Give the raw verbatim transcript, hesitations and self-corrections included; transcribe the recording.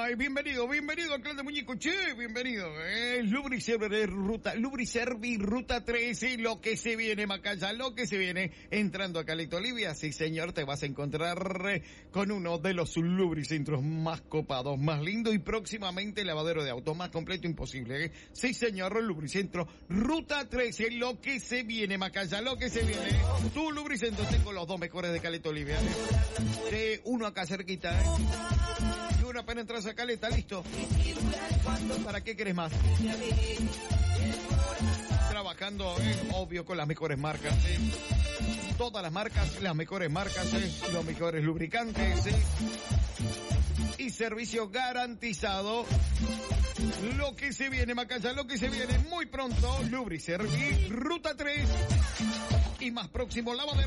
Ay, bienvenido, bienvenido al clan de muñeco, che, bienvenido. Eh, Lubriservi Ruta, Lubriservi Ruta trece, lo que se viene, Macaya, lo que se viene. Entrando a Caleta Olivia, sí señor, te vas a encontrar eh, con uno de los lubricentros más copados, más lindo y próximamente lavadero de auto, más completo imposible. Eh. Sí señor, Lubricentro Ruta trece, lo que se viene, Macaya, lo que se viene. Tu lubricentro, tengo los dos mejores de Caleta Olivia. Eh. De uno acá cerquita, eh. Y uno apenas entras a Caleta, listo. ¿Para qué querés más? Trabajando, eh, obvio, con las mejores marcas, eh. Todas las marcas, las mejores marcas, eh. Los mejores lubricantes, eh. Y servicio garantizado. Lo que se viene, Macaya, lo que se viene muy pronto. Lubriservi Ruta tres. Y más próximo, lavadero